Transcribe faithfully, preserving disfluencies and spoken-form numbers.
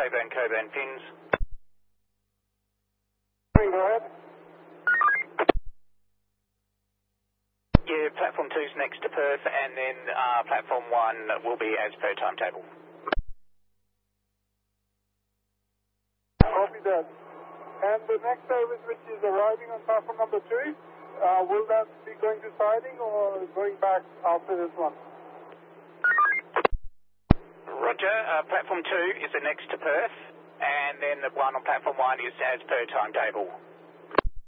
Coburn, Coburn pins. Go ahead. Yeah, platform two's next to Perth, and then uh, platform one will be as per timetable. Copy that. And the next service which is arriving on platform number two, uh, will that be going to siding or going back after this one? Roger, uh, platform two is the next to Perth, and then the one on platform one is as per timetable.